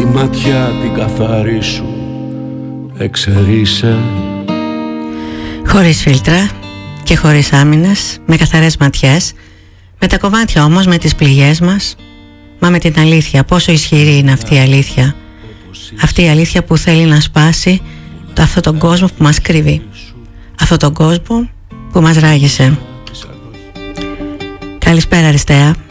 ματιά την καθαρή σου εξαιρίσε. Χωρίς φίλτρα και χωρίς άμυνες, με καθαρές ματιές, με τα κομμάτια όμως, με τις πληγές μας, μα με την αλήθεια. Πόσο ισχυρή είναι αυτή η αλήθεια. Αυτή η αλήθεια που θέλει να σπάσει αυτόν τον κόσμο που μας κρύβει, αυτόν τον κόσμο που μας ράγισε. Καλησπέρα Αριστέα.